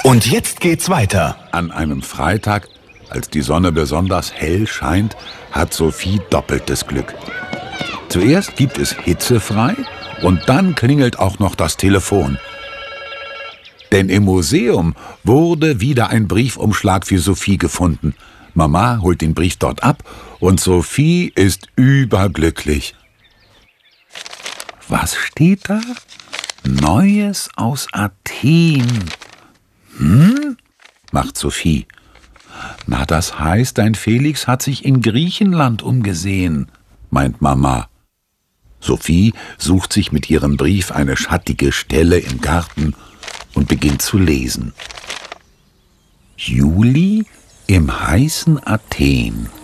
Und jetzt geht's weiter. An einem Freitag, als die Sonne besonders hell scheint, hat Sophie doppeltes Glück. Zuerst gibt es hitzefrei und dann klingelt auch noch das Telefon. Denn im Museum wurde wieder ein Briefumschlag für Sophie gefunden. Mama holt den Brief dort ab und Sophie ist überglücklich. Was steht da? Neues aus Athen. Macht Sophie. Na, das heißt, dein Felix hat sich in Griechenland umgesehen, meint Mama. Sophie sucht sich mit ihrem Brief eine schattige Stelle im Garten und beginnt zu lesen. Juli im heißen Athen.